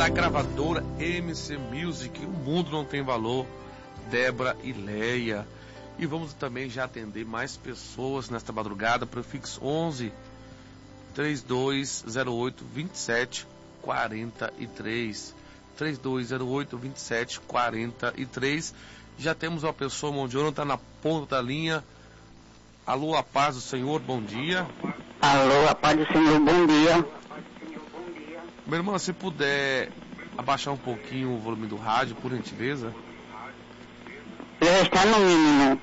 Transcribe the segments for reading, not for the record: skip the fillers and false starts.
da gravadora MC Music, O Mundo Não Tem Valor, Débora e Leia. E vamos também já atender mais pessoas nesta madrugada, prefixo 11 3208 2743. 3208 2743. Já temos uma pessoa, Mondiona, está na ponta da linha. Alô, a paz do Senhor, bom dia. Alô, a paz do Senhor, bom dia. Meu irmão, se puder abaixar um pouquinho o volume do rádio, por gentileza. Já está no mínimo.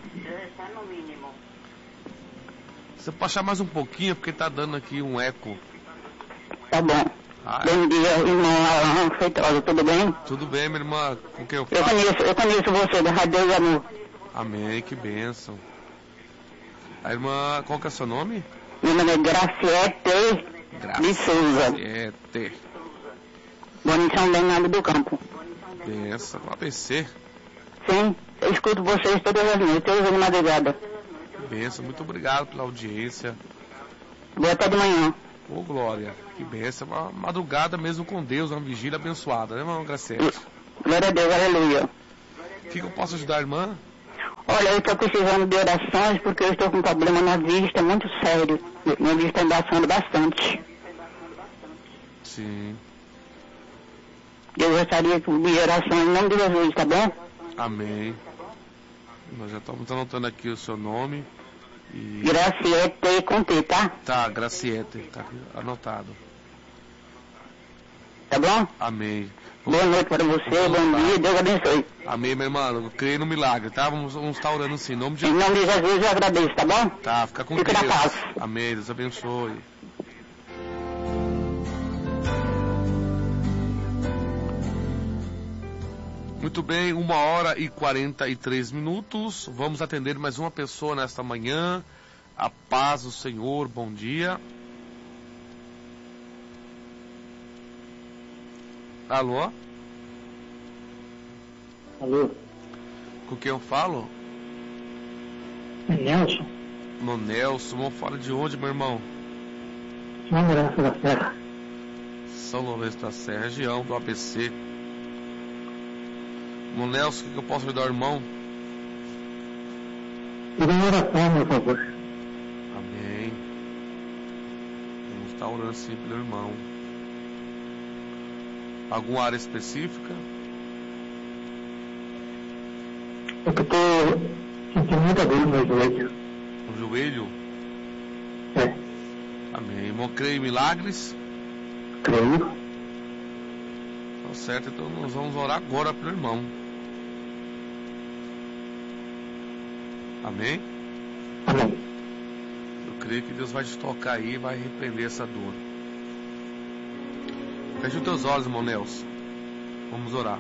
Você pode baixar mais um pouquinho, porque tá dando aqui um eco. Tá bom. Bom dia, irmão Alan Feitosa, tudo bem? Tudo bem, minha irmã, com quem eu falo? Eu conheço você, da Rádio Deus Amor. Amém, que bênção. A irmã, qual que é o seu nome? Meu nome é Graciete de Souza. Graciete. Moro em São Bernardo do Campo. Bênção, ABC. Sim, eu escuto vocês todas as noites, todas as madrugadas. Bênção, muito obrigado pela audiência. Boa tarde de manhã. Ô, Glória, que bênção, uma madrugada mesmo com Deus, uma vigília abençoada, né, irmão Graciete? Glória a Deus, aleluia. O que eu posso ajudar a irmã? Olha, eu estou precisando de orações porque eu estou com um problema na vista muito sério. Minha vista está embaçando bastante. Sim. Eu gostaria de orações em nome de Jesus, tá bom? Amém. Nós já estamos anotando aqui o seu nome. E... Graciete com T, tá? Tá, Graciete, tá aqui anotado. Tá bom? Amém. Boa noite para você, bom dia, Deus abençoe. Amém, meu irmão, eu creio no milagre, tá? Vamos estar orando assim, em nome de Jesus. Em nome de Jesus eu agradeço, tá bom? Tá, fica com Deus. Na paz. Amém, Deus abençoe. Muito bem, 1h43. Vamos atender mais uma pessoa nesta manhã. A paz do Senhor, bom dia. Alô? Alô? Com quem eu falo? Nelson. No Nelson, vamos falar de onde, meu irmão? São Lourenço da Serra. São Lourenço da Serra, região do ABC. No Nelson, o que eu posso ajudar, irmão? Pedindo oração, meu favor. Amém. Vamos estar orando assim pelo irmão. Alguma área específica? Eu estou sentindo muita dor no meu joelho. No joelho? É. Amém. Irmão, creio em milagres? Creio. Tá certo, então nós vamos orar agora pelo irmão. Amém? Amém. Eu creio que Deus vai te tocar aí e vai repreender essa dor. Feche os teus olhos, irmão Nelson. Vamos orar.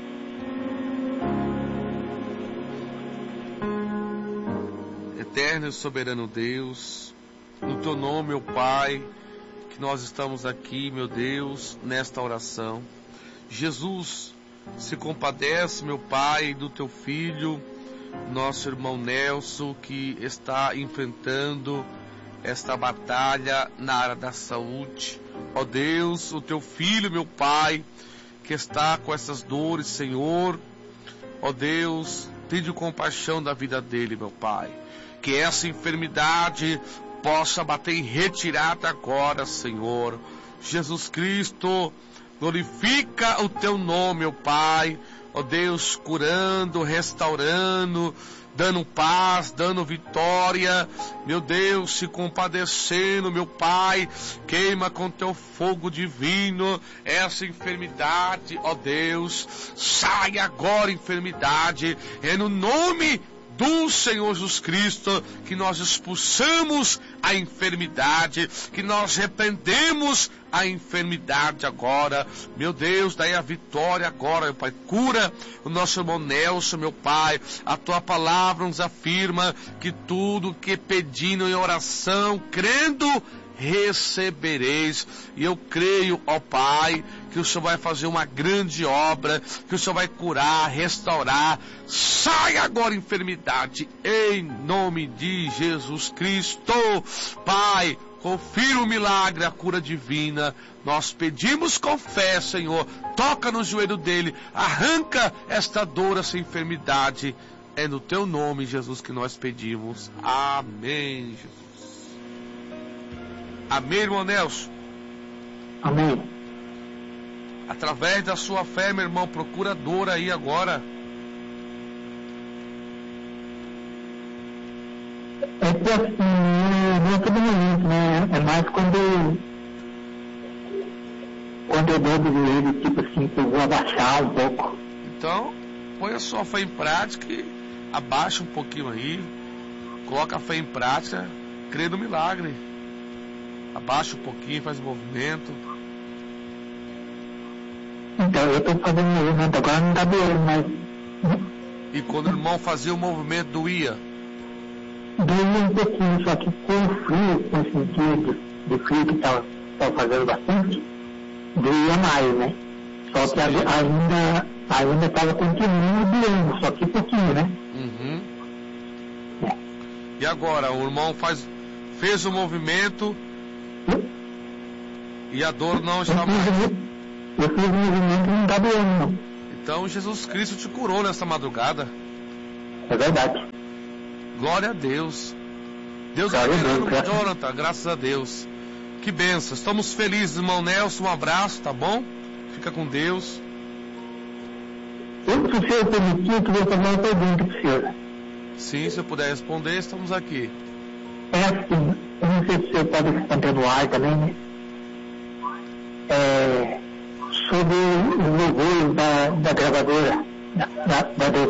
Eterno e soberano Deus, no teu nome, meu Pai, que nós estamos aqui, meu Deus, nesta oração. Jesus, se compadece, meu Pai, do teu filho, nosso irmão Nelson, que está enfrentando esta batalha na área da saúde. Ó Deus, o teu filho, meu Pai, que está com essas dores, Senhor, ó Deus, tende compaixão da vida dele, meu Pai. Que essa enfermidade possa bater em retirada agora, Senhor. Jesus Cristo, glorifica o teu nome, meu Pai. Ó Deus, curando, restaurando, dando paz, dando vitória, meu Deus, se compadecendo, meu Pai, queima com teu fogo divino essa enfermidade, ó Deus, sai agora enfermidade, é no nome do Senhor Jesus Cristo que nós expulsamos a enfermidade, que nós repreendemos a enfermidade agora, meu Deus, daí a vitória agora, meu Pai, cura o nosso irmão Nelson, meu Pai, a tua palavra nos afirma que tudo que pedindo em oração, crendo, recebereis, e eu creio, ó Pai, que o Senhor vai fazer uma grande obra, que o Senhor vai curar, restaurar, sai agora enfermidade, em nome de Jesus Cristo, Pai, confirma o milagre, a cura divina. Nós pedimos com fé, Senhor. Toca no joelho dele, arranca esta dor, essa enfermidade. É no teu nome, Jesus, que nós pedimos. Amém, Jesus. Amém, irmão Nelson. Amém. Através da sua fé, meu irmão, procura dor aí agora. É que assim, não é todo momento, né? É mais quando eu dobro o joelho, tipo assim, que eu vou abaixar um pouco. Então, põe a sua fé em prática e abaixa um pouquinho aí. Coloca a fé em prática, crê no milagre. Abaixa um pouquinho, faz o movimento. Então, eu estou fazendo o movimento agora, não está doendo, mas... E quando o irmão fazia o movimento, doía? Doía um pouquinho, só que com o frio, com esse dia de frio que estava fazendo bastante, doía mais, né? Só que ainda estava continuando doendo, só que pouquinho, né? Uhum. E agora, o irmão fez o movimento e a dor não está mais. Eu fiz o movimento e não está doendo, não. Então Jesus Cristo te curou nessa madrugada. É verdade. Glória a Deus. Deus Glória a liberando Deus, o Jonathan, graças a Deus. Que bênção. Estamos felizes, irmão Nelson. Um abraço, tá bom? Fica com Deus. Se o senhor permitir, eu queria fazer uma pergunta para o senhor. Sim, se eu puder responder, estamos aqui. É assim, eu não sei se o senhor pode responder no ar também, né? Sobre os louvores da gravadora, da